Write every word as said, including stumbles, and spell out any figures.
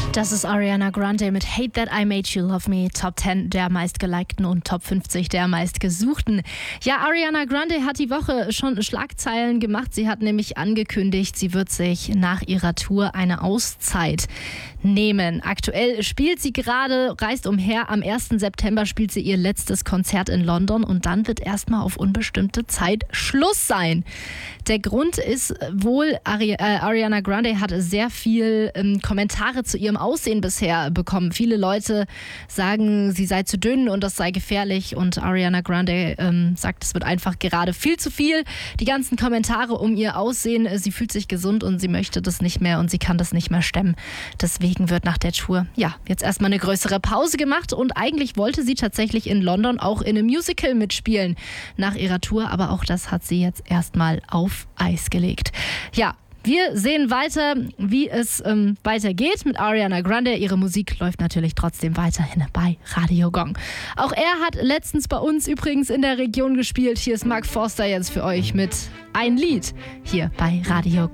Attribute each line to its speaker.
Speaker 1: Das ist Ariana Grande mit Hate That I Made You Love Me, Top zehn der meistgelikten und Top fünfzig der meistgesuchten. Ja, Ariana Grande hat die Woche schon Schlagzeilen gemacht. Sie hat nämlich angekündigt, sie wird sich nach ihrer Tour eine Auszeit nehmen. Aktuell spielt sie gerade, reist umher. Am ersten September spielt sie ihr letztes Konzert in London und dann wird erstmal auf unbestimmte Zeit Schluss sein. Der Grund ist wohl, Ari- äh, Ariana Grande hat sehr viel ähm, Kommentare zu ihrem Aussehen bisher bekommen. Viele Leute sagen, sie sei zu dünn und das sei gefährlich und Ariana Grande ähm, sagt, es wird einfach gerade viel zu viel. Die ganzen Kommentare um ihr Aussehen, sie fühlt sich gesund und sie möchte das nicht mehr und sie kann das nicht mehr stemmen. Deswegen wird nach der Tour, ja, jetzt erstmal eine größere Pause gemacht und eigentlich wollte sie tatsächlich in London auch in einem Musical mitspielen nach ihrer Tour, aber auch das hat sie jetzt erstmal auf Eis gelegt. Ja, wir sehen weiter, wie es ähm, weitergeht mit Ariana Grande. Ihre Musik läuft natürlich trotzdem weiterhin bei Radio Gong. Auch er hat letztens bei uns übrigens in der Region gespielt. Hier ist Mark Forster jetzt für euch mit Ein Lied hier bei Radio Gong.